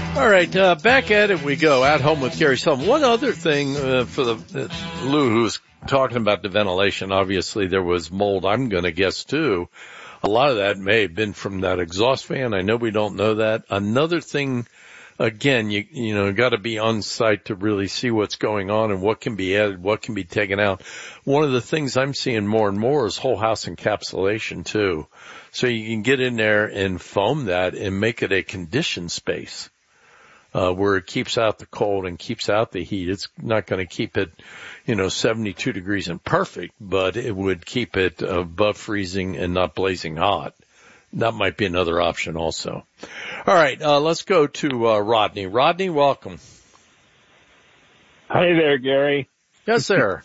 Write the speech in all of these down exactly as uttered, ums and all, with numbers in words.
All right, uh, back at it we go. At Home with Gary Sullivan. One other thing uh, for the uh, Lou, who was talking about the ventilation, obviously there was mold, I'm going to guess, too. A lot of that may have been from that exhaust fan. I know we don't know that. Another thing, again, you you know, got to be on site to really see what's going on and what can be added, what can be taken out. One of the things I'm seeing more and more is whole house encapsulation, too. So you can get in there and foam that and make it a conditioned space. Uh, where it keeps out the cold and keeps out the heat. It's not going to keep it, you know, seventy-two degrees and perfect, but it would keep it above freezing and not blazing hot. That might be another option also. All right, uh, let's go to uh, Rodney. Rodney, welcome. Hi there, Gary. Yes, sir.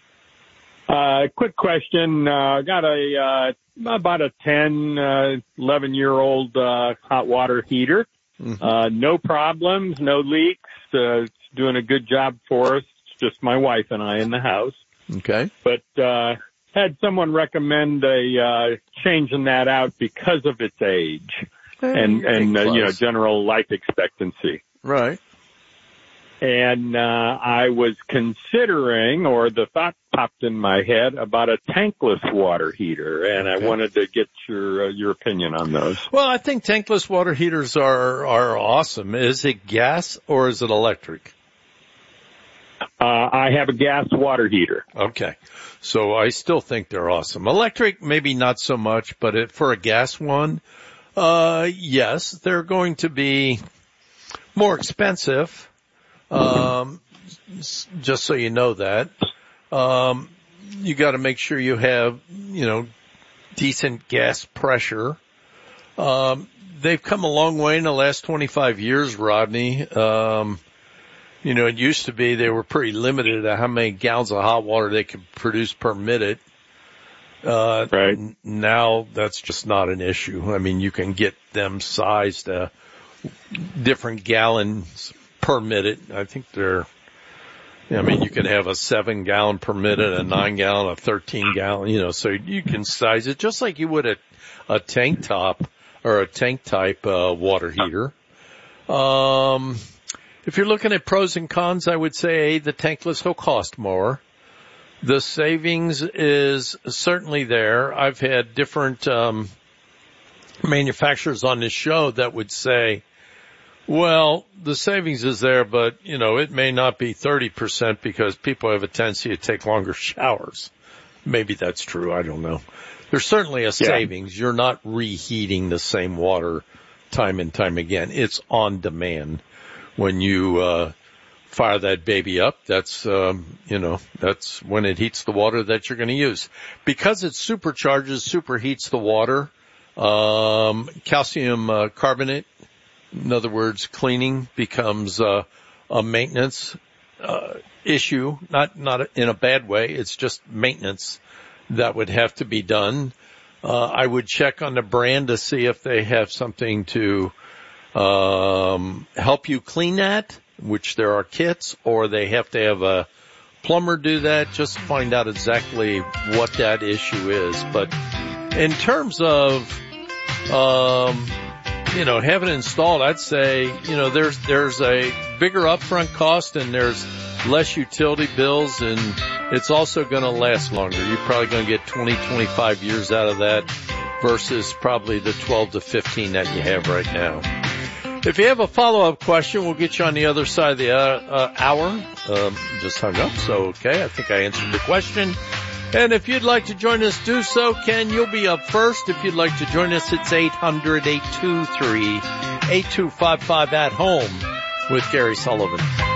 uh, quick question. Uh, got a, uh, about a ten, uh, eleven year old, uh, hot water heater. Mm-hmm. Uh, no problems, no leaks. Uh, it's doing a good job for us. It's just my wife and I in the house. Okay. But, uh, had someone recommend a, uh, changing that out because of its age hey, and, and, uh, you know, general life expectancy. Right. And, uh, I was considering, or the thought popped in my head about a tankless water heater, and okay. I wanted to get your, uh, your opinion on those. Well, I think tankless water heaters are, are awesome. Is it gas or is it electric? Uh, I have a gas water heater. Okay. So I still think they're awesome. Electric, maybe not so much, but it, for a gas one, uh, yes, they're going to be more expensive. Um, just so you know that, um, you got to make sure you have, you know, decent gas pressure. Um, they've come a long way in the last twenty-five years, Rodney. Um, you know, it used to be they were pretty limited at how many gallons of hot water they could produce per minute. Uh, right. n- now that's just not an issue. I mean, you can get them sized, uh, different gallons per minute. I think they're, I mean, you can have a seven gallon per minute, a nine gallon, a thirteen gallon, you know, so you can size it just like you would a, a tank top or a tank type, uh, water heater. Um, if you're looking at pros and cons, I would say the tankless will cost more. The savings is certainly there. I've had different, um, manufacturers on this show that would say, well, the savings is there, but, you know, it may not be thirty percent because people have a tendency to take longer showers. Maybe that's true. I don't know. There's certainly a yeah. savings. You're not reheating the same water time and time again. It's on demand. When you, uh, fire that baby up, that's, um, you know, that's when it heats the water that you're going to use. Because it supercharges, superheats the water, um, calcium uh, carbonate, in other words, cleaning becomes uh, a maintenance uh, issue, not not in a bad way. It's just maintenance that would have to be done. Uh, I would check on the brand to see if they have something to um, help you clean that, which there are kits, or they have to have a plumber do that. Just find out exactly what that issue is. But in terms of um you know, have it installed, I'd say, you know, there's, there's a bigger upfront cost and there's less utility bills, and it's also going to last longer. You're probably going to get twenty, twenty-five years out of that versus probably the twelve to fifteen that you have right now. If you have a follow-up question, we'll get you on the other side of the uh, uh, hour. Um, just hung up, so okay, I think I answered the question. And if you'd like to join us, do so. Ken, you'll be up first. If you'd like to join us, it's eight hundred, eight two three, eight two five five at home with Gary Sullivan.